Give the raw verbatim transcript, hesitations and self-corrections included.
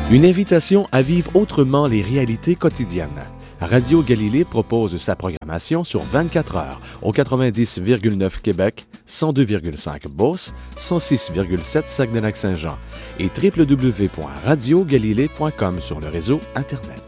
Une invitation à vivre autrement les réalités quotidiennes. Radio Galilée propose sa programmation sur vingt-quatre heures au quatre-vingt-dix virgule neuf Québec, cent deux virgule cinq Beauce, cent six virgule sept Saguenay-Lac-Saint-Jean et w w w point radio galilée point com sur le réseau Internet.